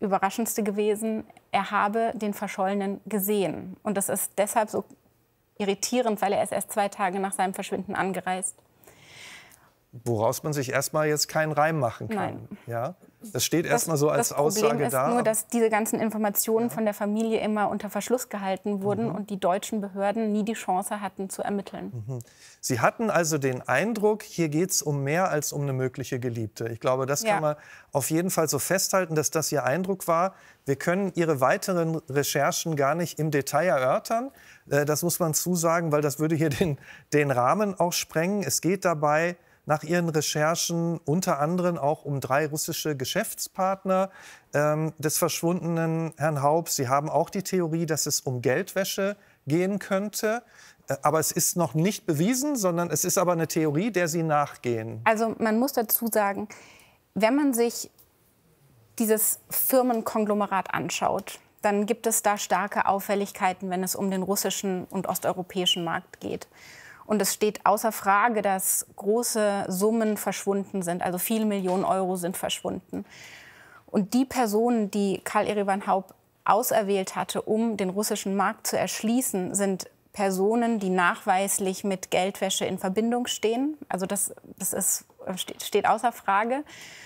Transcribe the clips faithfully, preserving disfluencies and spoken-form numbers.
Überraschendste gewesen, er habe den Verschollenen gesehen. Und das ist deshalb so irritierend, weil er ist erst zwei Tage nach seinem Verschwinden angereist. Woraus man sich erstmal jetzt keinen Reim machen kann. Nein. Ja? Das steht erstmal so als das Aussage Problem ist da. nur, dass diese ganzen Informationen Ja. von der Familie immer unter Verschluss gehalten wurden Mhm. und die deutschen Behörden nie die Chance hatten zu ermitteln. Mhm. Sie hatten also den Eindruck, hier geht es um mehr als um eine mögliche Geliebte. Ich glaube, das Ja. kann man auf jeden Fall so festhalten, dass das Ihr Eindruck war. Wir können Ihre weiteren Recherchen gar nicht im Detail erörtern. Äh, das muss man zusagen, weil das würde hier den, den Rahmen auch sprengen. Es geht dabei nach Ihren Recherchen unter anderem auch um drei russische Geschäftspartner ähm, des verschwundenen Herrn Haupt. Sie haben auch die Theorie, dass es um Geldwäsche gehen könnte. Äh, aber es ist noch nicht bewiesen, sondern es ist aber eine Theorie, der Sie nachgehen. Also man muss dazu sagen, wenn man sich dieses Firmenkonglomerat anschaut, dann gibt es da starke Auffälligkeiten, wenn es um den russischen und osteuropäischen Markt geht. Und es steht außer Frage, dass große Summen verschwunden sind, also viele Millionen Euro sind verschwunden. Und die Personen, die Karl Erivan Haupt auserwählt hatte, um den russischen Markt zu erschließen, sind Personen, die nachweislich mit Geldwäsche in Verbindung stehen. Also das, das ist, steht außer Frage.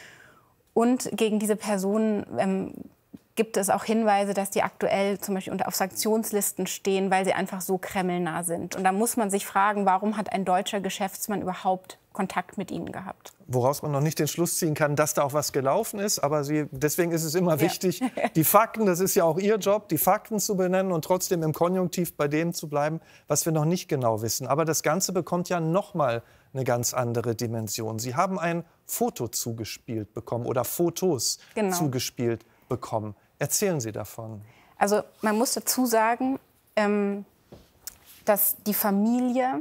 Und gegen diese Personen ähm, gibt es auch Hinweise, dass die aktuell zum Beispiel unter auf Sanktionslisten stehen, weil sie einfach so kremlnah sind. Und da muss man sich fragen, warum hat ein deutscher Geschäftsmann überhaupt Kontakt mit ihnen gehabt? Woraus man noch nicht den Schluss ziehen kann, dass da auch was gelaufen ist. Aber Sie, deswegen ist es immer Ja. wichtig, die Fakten, das ist ja auch Ihr Job, die Fakten zu benennen und trotzdem im Konjunktiv bei dem zu bleiben, was wir noch nicht genau wissen. Aber das Ganze bekommt ja noch mal eine ganz andere Dimension. Sie haben ein Foto zugespielt bekommen oder Fotos Genau. zugespielt bekommen. Erzählen Sie davon. Also man muss dazu sagen, ähm, dass die Familie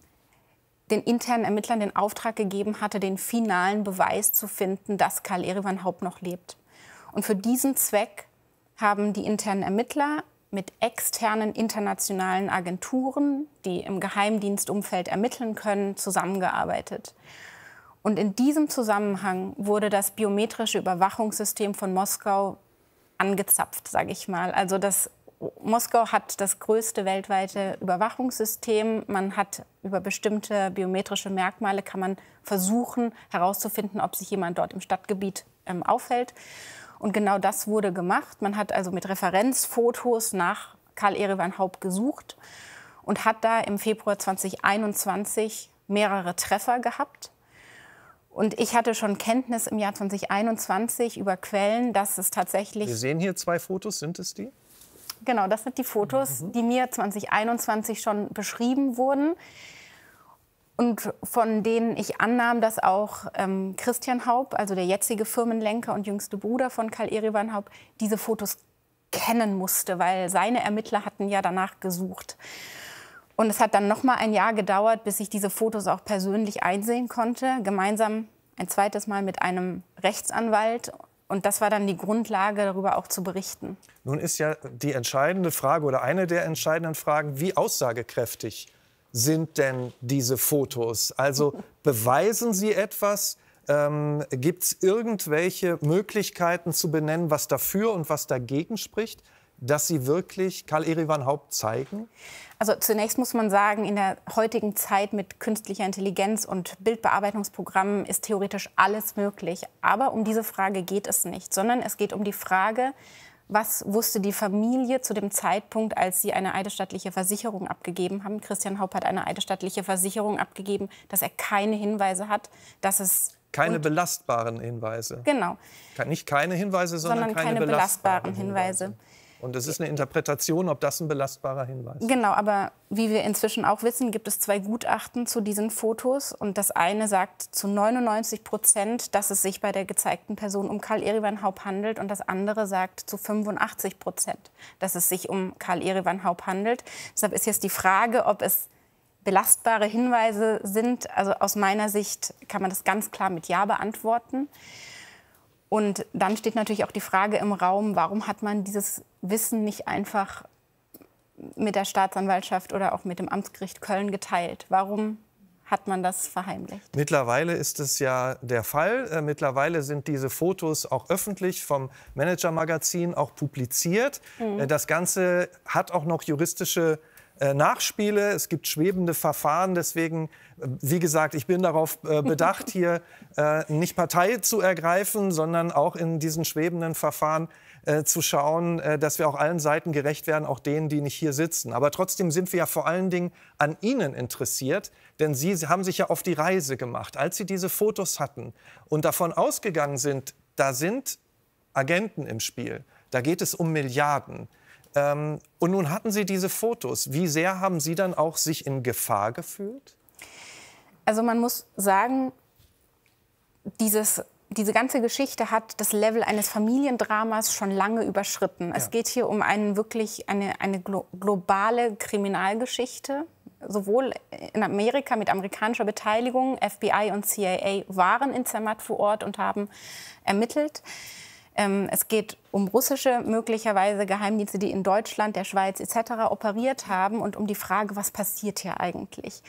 den internen Ermittlern den Auftrag gegeben hatte, den finalen Beweis zu finden, dass Karl Erivan Haupt noch lebt. Und für diesen Zweck haben die internen Ermittler mit externen internationalen Agenturen, die im Geheimdienstumfeld ermitteln können, zusammengearbeitet. Und in diesem Zusammenhang wurde das biometrische Überwachungssystem von Moskau angezapft, sage ich mal. Also das, Moskau hat das größte weltweite Überwachungssystem. Man hat über bestimmte biometrische Merkmale kann man versuchen herauszufinden, ob sich jemand dort im Stadtgebiet ähm, aufhält. Und genau das wurde gemacht. Man hat also mit Referenzfotos nach Karl Erivan Haupt gesucht und hat da im Februar zweitausendeinundzwanzig mehrere Treffer gehabt. Und ich hatte schon Kenntnis im Jahr zweitausendeinundzwanzig über Quellen, dass es tatsächlich... Wir sehen hier zwei Fotos, sind es die? Genau, das sind die Fotos, mhm. die mir zweitausendeinundzwanzig schon beschrieben wurden. Und von denen ich annahm, dass auch ähm, Christian Haupt, also der jetzige Firmenlenker und jüngste Bruder von Karl Erivan Haupt, diese Fotos kennen musste, weil seine Ermittler hatten ja danach gesucht. Und es hat dann noch mal ein Jahr gedauert, bis ich diese Fotos auch persönlich einsehen konnte, gemeinsam ein zweites Mal mit einem Rechtsanwalt. Und das war dann die Grundlage, darüber auch zu berichten. Nun ist ja die entscheidende Frage oder eine der entscheidenden Fragen, wie aussagekräftig sind denn diese Fotos? Also beweisen sie etwas? Ähm, gibt es irgendwelche Möglichkeiten zu benennen, was dafür und was dagegen spricht, dass sie wirklich Karl Erivan Haupt zeigen? Also zunächst muss man sagen, in der heutigen Zeit mit künstlicher Intelligenz und Bildbearbeitungsprogrammen ist theoretisch alles möglich. Aber um diese Frage geht es nicht, sondern es geht um die Frage, was wusste die Familie zu dem Zeitpunkt, als sie eine eidesstattliche Versicherung abgegeben haben. Christian Haupt hat eine eidesstattliche Versicherung abgegeben, dass er keine Hinweise hat, dass es... Keine belastbaren Hinweise. Genau. Nicht keine Hinweise, sondern, sondern keine, keine belastbaren, belastbaren Hinweise. Hinweise. Und es ist eine Interpretation, ob das ein belastbarer Hinweis ist. Genau, aber wie wir inzwischen auch wissen, gibt es zwei Gutachten zu diesen Fotos. Und das eine sagt zu neunundneunzig Prozent, dass es sich bei der gezeigten Person um Karl Erivan Haupt handelt. Und das andere sagt zu fünfundachtzig Prozent, dass es sich um Karl Erivan Haupt handelt. Deshalb ist jetzt die Frage, ob es belastbare Hinweise sind. Also aus meiner Sicht kann man das ganz klar mit Ja beantworten. Und dann steht natürlich auch die Frage im Raum, warum hat man dieses Wissen nicht einfach mit der Staatsanwaltschaft oder auch mit dem Amtsgericht Köln geteilt? Warum hat man das verheimlicht. Mittlerweile ist es ja der Fall. Äh, mittlerweile sind diese Fotos auch öffentlich vom Manager-Magazin auch publiziert. Mhm. Äh, das Ganze hat auch noch juristische äh, Nachspiele. Es gibt schwebende Verfahren. Deswegen, äh, wie gesagt, ich bin darauf äh, bedacht, hier äh, nicht Partei zu ergreifen, sondern auch in diesen schwebenden Verfahren Äh, zu schauen, äh, dass wir auch allen Seiten gerecht werden, auch denen, die nicht hier sitzen. Aber trotzdem sind wir ja vor allen Dingen an Ihnen interessiert, denn Sie haben sich ja auf die Reise gemacht. Als Sie diese Fotos hatten und davon ausgegangen sind, da sind Agenten im Spiel, da geht es um Milliarden. Ähm, und nun hatten Sie diese Fotos. Wie sehr haben Sie dann auch sich in Gefahr gefühlt? Also man muss sagen, dieses Diese ganze Geschichte hat das Level eines Familiendramas schon lange überschritten. Ja. Es geht hier um einen wirklich eine, eine glo globale Kriminalgeschichte. Sowohl in Amerika mit amerikanischer Beteiligung, F B I und C I A waren in Zermatt vor Ort und haben ermittelt. Ähm, es geht um russische, möglicherweise Geheimdienste, die in Deutschland, der Schweiz et cetera operiert haben und um die Frage, was passiert hier eigentlich?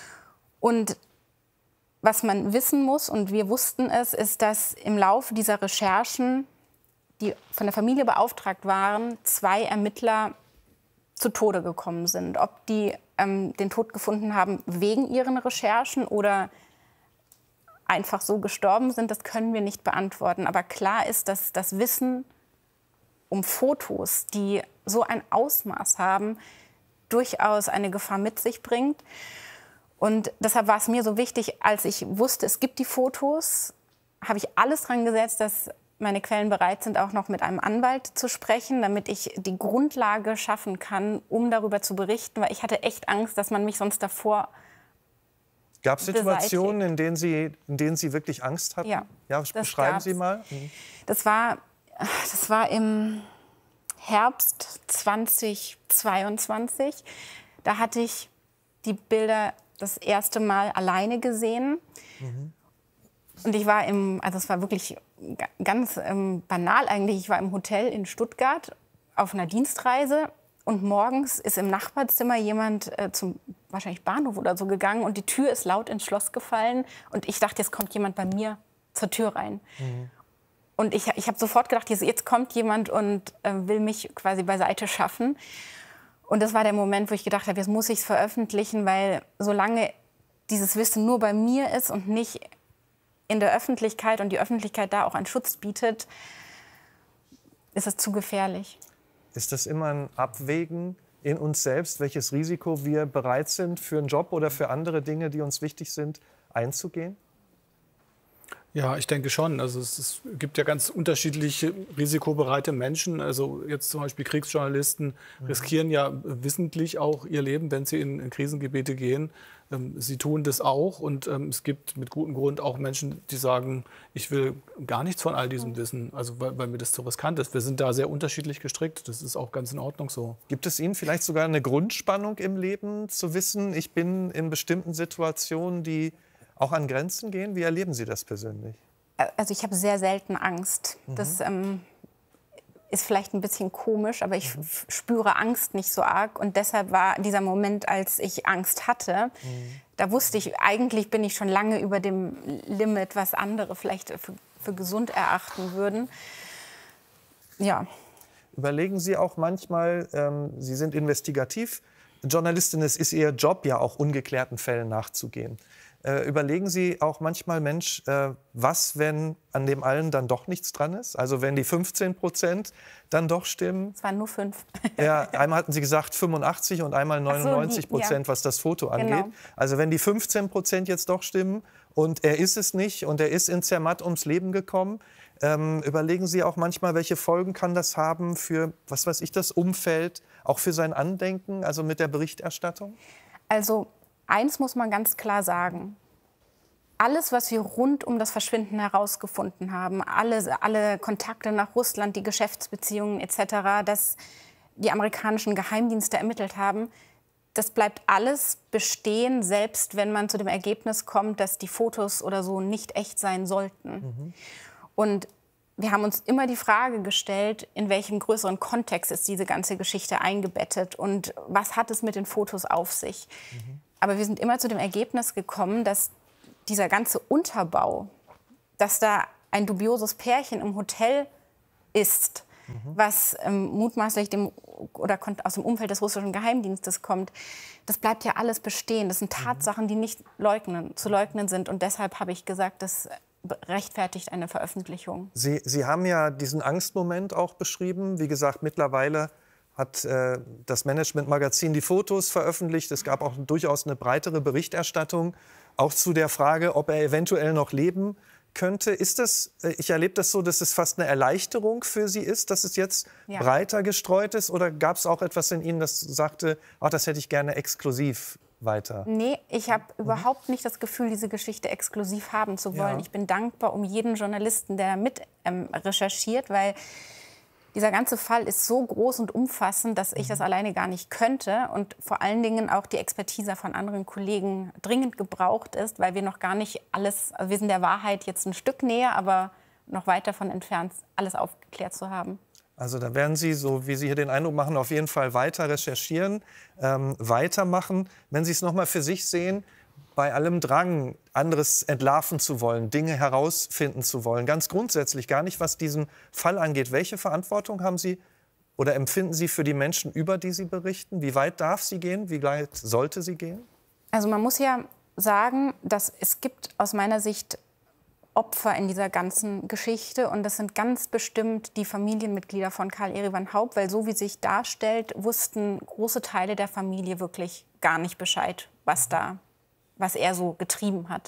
Und was man wissen muss, und wir wussten es, ist, dass im Laufe dieser Recherchen, die von der Familie beauftragt waren, zwei Ermittler zu Tode gekommen sind. Ob die ähm, den Tod gefunden haben wegen ihren Recherchen oder einfach so gestorben sind, das können wir nicht beantworten. Aber klar ist, dass das Wissen um Fotos, die so ein Ausmaß haben, durchaus eine Gefahr mit sich bringt. Und deshalb war es mir so wichtig, als ich wusste, es gibt die Fotos, habe ich alles dran gesetzt, dass meine Quellen bereit sind, auch noch mit einem Anwalt zu sprechen, damit ich die Grundlage schaffen kann, um darüber zu berichten. Weil ich hatte echt Angst, dass man mich sonst davor Gab es Situationen, in denen, Sie, in denen Sie wirklich Angst hatten? Ja, ja beschreiben gab's. Sie mal. Mhm. Das war, das war im Herbst zweitausendzweiundzwanzig. Da hatte ich die Bilder das erste Mal alleine gesehen. Mhm. Und ich war im, also es war wirklich ganz ähm, banal eigentlich, ich war im Hotel in Stuttgart auf einer Dienstreise und morgens ist im Nachbarzimmer jemand äh, zum wahrscheinlich Bahnhof oder so gegangen und die Tür ist laut ins Schloss gefallen und ich dachte, jetzt kommt jemand bei mir zur Tür rein. Mhm. Und ich, ich habe sofort gedacht, jetzt, jetzt kommt jemand und äh, will mich quasi beiseite schaffen. Und das war der Moment, wo ich gedacht habe, jetzt muss ich es veröffentlichen, weil solange dieses Wissen nur bei mir ist und nicht in der Öffentlichkeit und die Öffentlichkeit da auch einen Schutz bietet, ist es zu gefährlich. Ist das immer ein Abwägen in uns selbst, welches Risiko wir bereit sind, für einen Job oder für andere Dinge, die uns wichtig sind, einzugehen? Ja, ich denke schon. Also es, es gibt ja ganz unterschiedliche risikobereite Menschen. Also jetzt zum Beispiel Kriegsjournalisten mhm. riskieren ja wissentlich auch ihr Leben, wenn sie in, in Krisengebiete gehen. Ähm, sie tun das auch. Und ähm, es gibt mit gutem Grund auch Menschen, die sagen, ich will gar nichts von all diesem mhm. wissen, also weil, weil mir das zu riskant ist. Wir sind da sehr unterschiedlich gestrickt. Das ist auch ganz in Ordnung so. Gibt es Ihnen vielleicht sogar eine Grundspannung im Leben, zu wissen, ich bin in bestimmten Situationen, die auch an Grenzen gehen? Wie erleben Sie das persönlich? Also ich habe sehr selten Angst. Mhm. Das ähm, ist vielleicht ein bisschen komisch, aber ich mhm. spüre Angst nicht so arg. Und deshalb war dieser Moment, als ich Angst hatte, mhm. da wusste ich, eigentlich bin ich schon lange über dem Limit, was andere vielleicht für, für gesund erachten würden. Ja. Überlegen Sie auch manchmal, ähm, Sie sind investigativ, Journalistin, es ist Ihr Job, ja auch ungeklärten Fällen nachzugehen. Äh, überlegen Sie auch manchmal, Mensch, äh, was, wenn an dem allen dann doch nichts dran ist? Also wenn die fünfzehn Prozent dann doch stimmen? Es waren nur fünf. Ja, einmal hatten Sie gesagt fünfundachtzig und einmal neunundneunzig Prozent, so, ja. was das Foto angeht. Genau. Also wenn die fünfzehn Prozent jetzt doch stimmen und er ist es nicht und er ist in Zermatt ums Leben gekommen, ähm, überlegen Sie auch manchmal, welche Folgen kann das haben für, was weiß ich, das Umfeld, auch für sein Andenken, also mit der Berichterstattung? Also eins muss man ganz klar sagen. Alles, was wir rund um das Verschwinden herausgefunden haben, alle, alle Kontakte nach Russland, die Geschäftsbeziehungen et cetera, dass die amerikanischen Geheimdienste ermittelt haben, das bleibt alles bestehen, selbst wenn man zu dem Ergebnis kommt, dass die Fotos oder so nicht echt sein sollten. Mhm. Und wir haben uns immer die Frage gestellt, in welchem größeren Kontext ist diese ganze Geschichte eingebettet und was hat es mit den Fotos auf sich? Mhm. aber wir sind immer zu dem Ergebnis gekommen, dass dieser ganze Unterbau, dass da ein dubioses Pärchen im Hotel ist, mhm. was ähm, mutmaßlich dem oder aus dem Umfeld des russischen Geheimdienstes kommt, das bleibt ja alles bestehen. Das sind Tatsachen, die nicht leugnen, zu leugnen sind. Und deshalb habe ich gesagt, das rechtfertigt eine Veröffentlichung. Sie, Sie haben ja diesen Angstmoment auch beschrieben. Wie gesagt, mittlerweile hat äh, das Management-Magazin die Fotos veröffentlicht. Es gab auch durchaus eine breitere Berichterstattung, auch zu der Frage, ob er eventuell noch leben könnte. Ist das, ich erlebe das so, dass es fast eine Erleichterung für Sie ist, dass es jetzt ja. breiter gestreut ist? Oder gab es auch etwas in Ihnen, das sagte, ach, das hätte ich gerne exklusiv weiter? Nee, ich habe mhm. überhaupt nicht das Gefühl, diese Geschichte exklusiv haben zu wollen. Ja. Ich bin dankbar um jeden Journalisten, der mit ähm, recherchiert, weil dieser ganze Fall ist so groß und umfassend, dass ich das alleine gar nicht könnte und vor allen Dingen auch die Expertise von anderen Kollegen dringend gebraucht ist, weil wir noch gar nicht alles, also wir sind der Wahrheit jetzt ein Stück näher, aber noch weit davon entfernt, alles aufgeklärt zu haben. Also da werden Sie, so wie Sie hier den Eindruck machen, auf jeden Fall weiter recherchieren, ähm, weitermachen. Wenn Sie es noch mal für sich sehen, bei allem Drang, anderes entlarven zu wollen, Dinge herausfinden zu wollen, ganz grundsätzlich gar nicht, was diesen Fall angeht. Welche Verantwortung haben Sie oder empfinden Sie für die Menschen, über die Sie berichten? Wie weit darf sie gehen? Wie weit sollte sie gehen? Also man muss ja sagen, dass es gibt aus meiner Sicht Opfer in dieser ganzen Geschichte. Und das sind ganz bestimmt die Familienmitglieder von Karl Erivan Haupt, weil so wie sich darstellt, wussten große Teile der Familie wirklich gar nicht Bescheid, was da was er so getrieben hat.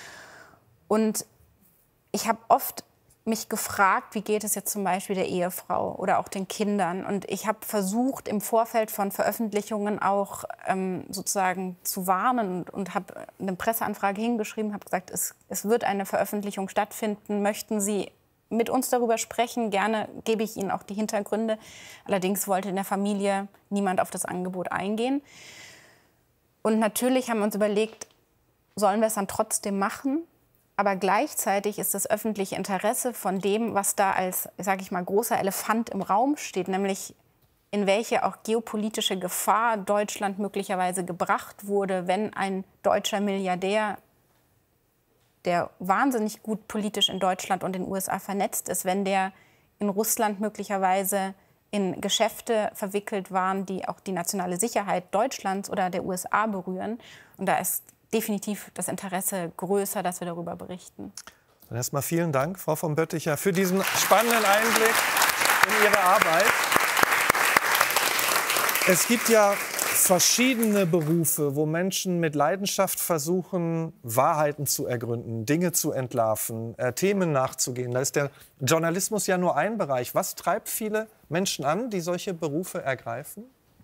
Und ich habe oft mich gefragt, wie geht es jetzt zum Beispiel der Ehefrau oder auch den Kindern. Und ich habe versucht, im Vorfeld von Veröffentlichungen auch ähm, sozusagen zu warnen und, und habe eine Presseanfrage hingeschrieben, habe gesagt, es, es wird eine Veröffentlichung stattfinden. Möchten Sie mit uns darüber sprechen? Gerne gebe ich Ihnen auch die Hintergründe. Allerdings wollte in der Familie niemand auf das Angebot eingehen. Und natürlich haben wir uns überlegt, sollen wir es dann trotzdem machen? Aber gleichzeitig ist das öffentliche Interesse von dem, was da als, sage ich mal, großer Elefant im Raum steht, nämlich in welche auch geopolitische Gefahr Deutschland möglicherweise gebracht wurde, wenn ein deutscher Milliardär, der wahnsinnig gut politisch in Deutschland und den U S A vernetzt ist, wenn der in Russland möglicherweise in Geschäfte verwickelt waren, die auch die nationale Sicherheit Deutschlands oder der U S A berühren. Und da ist definitiv das Interesse größer, dass wir darüber berichten. Dann erstmal vielen Dank, Frau von Bötticher, für diesen spannenden Einblick in Ihre Arbeit. Es gibt ja verschiedene Berufe, wo Menschen mit Leidenschaft versuchen, Wahrheiten zu ergründen, Dinge zu entlarven, äh, Themen nachzugehen. Da ist der Journalismus ja nur ein Bereich. Was treibt viele Menschen an, die solche Berufe ergreifen?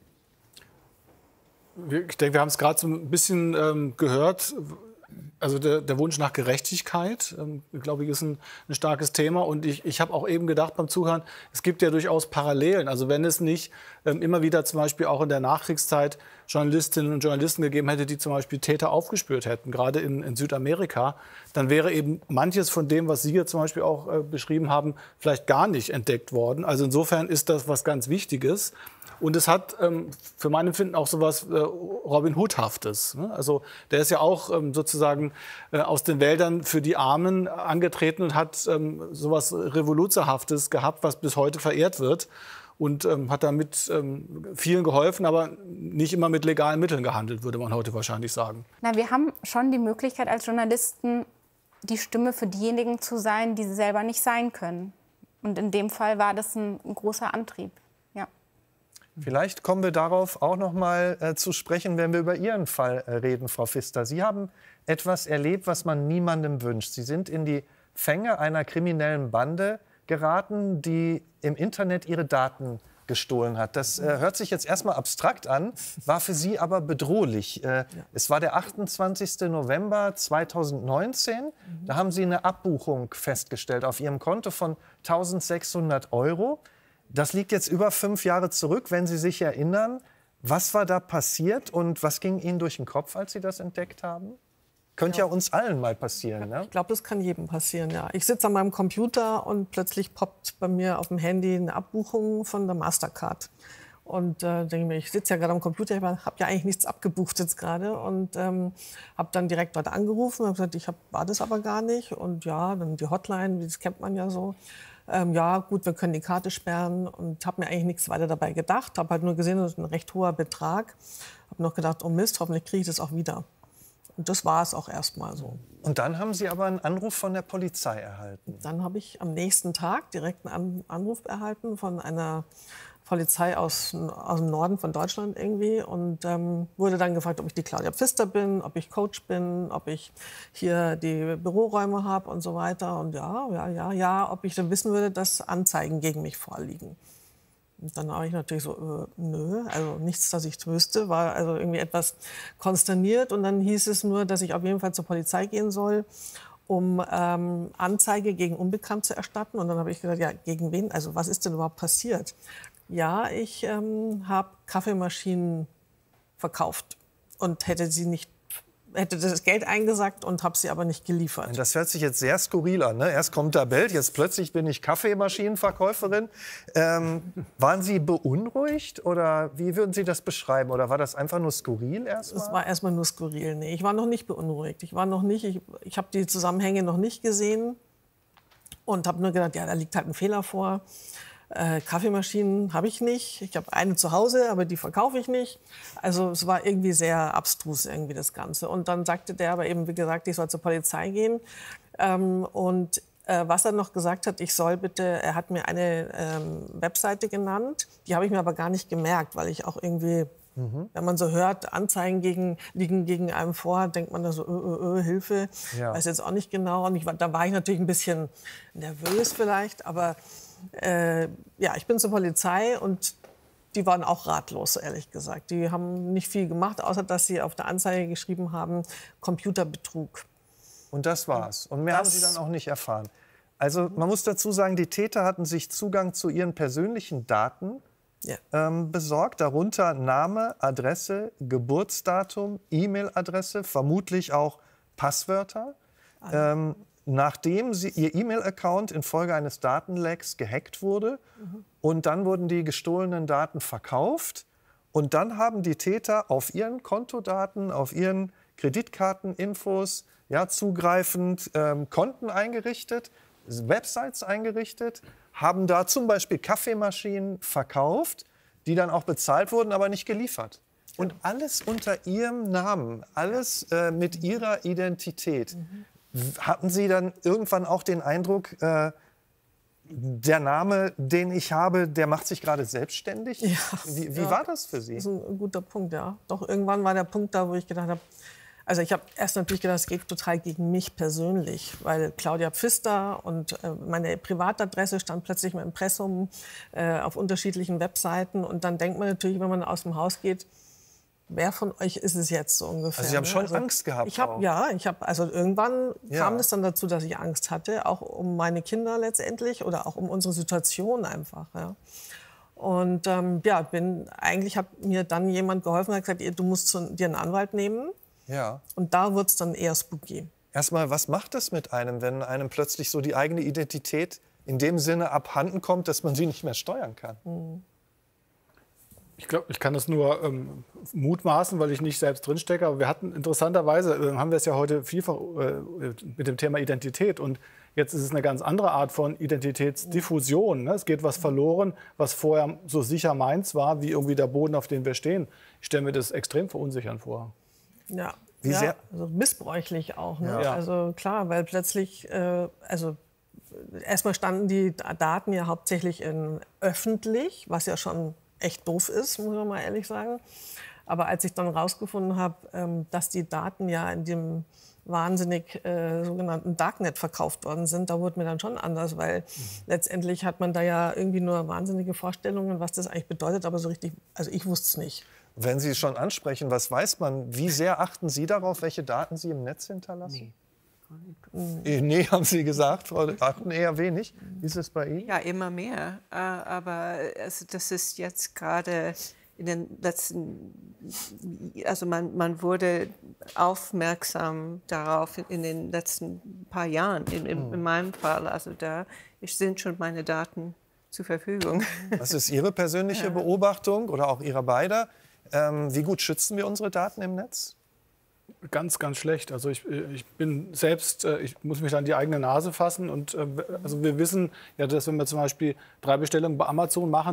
Ich denke, wir haben es gerade so ein bisschen ähm, gehört. Also der, der Wunsch nach Gerechtigkeit, ähm, glaube ich, ist ein, ein starkes Thema. Und ich, ich habe auch eben gedacht beim Zuhören, es gibt ja durchaus Parallelen. Also wenn es nicht ähm, immer wieder zum Beispiel auch in der Nachkriegszeit Journalistinnen und Journalisten gegeben hätte, die zum Beispiel Täter aufgespürt hätten, gerade in, in Südamerika, dann wäre eben manches von dem, was Sie hier zum Beispiel auch äh, beschrieben haben, vielleicht gar nicht entdeckt worden. Also insofern ist das was ganz Wichtiges. Und es hat ähm, für mein Empfinden auch so was äh, Robin Hood-haftes. Ne? Also der ist ja auch ähm, sozusagen äh, aus den Wäldern für die Armen angetreten und hat ähm, so was Revoluzerhaftes gehabt, was bis heute verehrt wird. Und ähm, hat damit ähm, vielen geholfen, aber nicht immer mit legalen Mitteln gehandelt, würde man heute wahrscheinlich sagen. Na, wir haben schon die Möglichkeit als Journalisten, die Stimme für diejenigen zu sein, die sie selber nicht sein können. Und in dem Fall war das ein, ein großer Antrieb. Ja. Vielleicht kommen wir darauf auch noch mal äh, zu sprechen, wenn wir über Ihren Fall äh, reden, Frau Pfister. Sie haben etwas erlebt, was man niemandem wünscht. Sie sind in die Fänge einer kriminellen Bande geraten, die im Internet ihre Daten gestohlen hat. Das äh, hört sich jetzt erstmal abstrakt an, war für Sie aber bedrohlich. Äh, ja. Es war der achtundzwanzigste November zweitausendneunzehn. Mhm. Da haben Sie eine Abbuchung festgestellt auf Ihrem Konto von eintausendsechshundert Euro. Das liegt jetzt über fünf Jahre zurück, wenn Sie sich erinnern. Was war da passiert und was ging Ihnen durch den Kopf, als Sie das entdeckt haben? Könnte ja. ja uns allen mal passieren. Ne? Ich glaube, das kann jedem passieren, ja. Ich sitze an meinem Computer und plötzlich poppt bei mir auf dem Handy eine Abbuchung von der Mastercard. Und äh, denke mir, ich sitze ja gerade am Computer, ich habe ja eigentlich nichts abgebucht jetzt gerade. Und ähm, habe dann direkt dort angerufen und gesagt, ich hab, war das aber gar nicht. Und ja, dann die Hotline, das kennt man ja so. Ähm, ja, gut, wir können die Karte sperren. Und habe mir eigentlich nichts weiter dabei gedacht. Habe halt nur gesehen, das ist ein recht hoher Betrag. Habe noch gedacht, oh Mist, hoffentlich kriege ich das auch wieder. Und das war es auch erst mal so. Und dann haben Sie aber einen Anruf von der Polizei erhalten. Dann habe ich am nächsten Tag direkt einen Anruf erhalten von einer Polizei aus, aus dem Norden von Deutschland irgendwie und ähm, wurde dann gefragt, ob ich die Claudia Pfister bin, ob ich Coach bin, ob ich hier die Büroräume habe und so weiter. Und ja, ja, ja, ja, ob ich dann wissen würde, dass Anzeigen gegen mich vorliegen. Und dann war ich natürlich so, äh, nö, also nichts, dass ich wüsste, war also irgendwie etwas konsterniert. Und dann hieß es nur, dass ich auf jeden Fall zur Polizei gehen soll, um ähm, Anzeige gegen Unbekannt zu erstatten. Und dann habe ich gesagt, ja, gegen wen? Also was ist denn überhaupt passiert? Ja, ich ähm, habe Kaffeemaschinen verkauft und hätte sie nicht, hätte das Geld eingesackt und habe sie aber nicht geliefert. Das hört sich jetzt sehr skurril an. Ne? Erst kommt da Belt, jetzt plötzlich bin ich Kaffeemaschinenverkäuferin. Ähm, waren Sie beunruhigt oder wie würden Sie das beschreiben? Oder war das einfach nur skurril erstmal? Es war erstmal nur skurril. Nee, ich war noch nicht beunruhigt. Ich war noch nicht, ich, ich habe die Zusammenhänge noch nicht gesehen und habe nur gedacht, ja, da liegt halt ein Fehler vor. Äh, Kaffeemaschinen habe ich nicht. Ich habe eine zu Hause, aber die verkaufe ich nicht. Also es war irgendwie sehr abstrus irgendwie das Ganze. Und dann sagte der aber eben, wie gesagt, ich soll zur Polizei gehen. Ähm, und äh, was er noch gesagt hat, ich soll bitte, er hat mir eine ähm, Webseite genannt. Die habe ich mir aber gar nicht gemerkt, weil ich auch irgendwie, mhm. wenn man so hört, Anzeigen gegen, liegen gegen einem vor, denkt man da so, ö, ö, ö, Hilfe. Ja. Weiß jetzt auch nicht genau. Und ich, da war ich natürlich ein bisschen nervös vielleicht, aber Äh, ja, ich bin zur Polizei und die waren auch ratlos, ehrlich gesagt. Die haben nicht viel gemacht, außer dass sie auf der Anzeige geschrieben haben, Computerbetrug. Und das war's. Und mehr das haben Sie dann auch nicht erfahren. Also man muss dazu sagen, die Täter hatten sich Zugang zu ihren persönlichen Daten ja. ähm, besorgt. Darunter Name, Adresse, Geburtsdatum, E-Mail-Adresse, vermutlich auch Passwörter. Ähm, Nachdem sie, ihr E-Mail-Account infolge eines Datenlecks gehackt wurde mhm. und dann wurden die gestohlenen Daten verkauft und dann haben die Täter auf ihren Kontodaten, auf ihren Kreditkarteninfos ja, zugreifend ähm, Konten eingerichtet, Websites eingerichtet, haben da zum Beispiel Kaffeemaschinen verkauft, die dann auch bezahlt wurden, aber nicht geliefert. Und alles unter ihrem Namen, alles äh, mit ihrer Identität. Mhm. Hatten Sie dann irgendwann auch den Eindruck, äh, der Name, den ich habe, der macht sich gerade selbstständig? Ja, wie wie ja. war das für Sie? Das ist ein guter Punkt, ja. Doch irgendwann war der Punkt da, wo ich gedacht habe, also ich habe erst natürlich gedacht, es geht total gegen mich persönlich, weil Claudia Pfister und äh, meine Privatadresse stand plötzlich im Impressum äh, auf unterschiedlichen Webseiten und dann denkt man natürlich, wenn man aus dem Haus geht, wer von euch ist es jetzt so ungefähr? Also Sie haben schon also, Angst gehabt? Ich hab, ja, ich habe also irgendwann ja. kam es dann dazu, dass ich Angst hatte, auch um meine Kinder letztendlich oder auch um unsere Situation einfach. Ja. Und ähm, ja, bin eigentlich hat mir dann jemand geholfen und hat gesagt, du musst zu, dir einen Anwalt nehmen. Ja. Und da wird es dann eher spooky. Erstmal, was macht es mit einem, wenn einem plötzlich so die eigene Identität in dem Sinne abhanden kommt, dass man sie nicht mehr steuern kann? Mhm. Ich glaube, ich kann das nur ähm, mutmaßen, weil ich nicht selbst drinstecke. Aber wir hatten interessanterweise, äh, haben wir es ja heute vielfach äh, mit dem Thema Identität. Und jetzt ist es eine ganz andere Art von Identitätsdiffusion. Ne? Es geht was verloren, was vorher so sicher meins war, wie irgendwie der Boden, auf dem wir stehen. Ich stelle mir das extrem verunsichernd vor. Ja, wie ja sehr? Also missbräuchlich auch. Ne? Ja. Also klar, weil plötzlich, äh, also erstmal standen die Daten ja hauptsächlich in öffentlich, was ja schon echt doof ist, muss man mal ehrlich sagen. Aber als ich dann rausgefunden habe, ähm, dass die Daten ja in dem wahnsinnig äh, sogenannten Darknet verkauft worden sind, da wurde mir dann schon anders, weil mhm. letztendlich hat man da ja irgendwie nur wahnsinnige Vorstellungen, was das eigentlich bedeutet, aber so richtig, also ich wusste es nicht. Wenn Sie es schon ansprechen, was weiß man? Wie sehr achten Sie darauf, welche Daten Sie im Netz hinterlassen? Nee. Nee, haben Sie gesagt, Frau achten eher wenig. Wie ist es bei Ihnen? Ja, immer mehr. Aber also das ist jetzt gerade in den letzten, also man, man wurde aufmerksam darauf in den letzten paar Jahren, in, in, in meinem Fall. Also da sind schon meine Daten zur Verfügung. Was ist Ihre persönliche Beobachtung oder auch Ihrer beider? Ähm, wie gut schützen wir unsere Daten im Netz? Ganz, ganz schlecht. Also ich, ich bin selbst, ich muss mich an die eigene Nase fassen. Und also wir wissen ja, dass wenn wir zum Beispiel drei Bestellungen bei Amazon machen,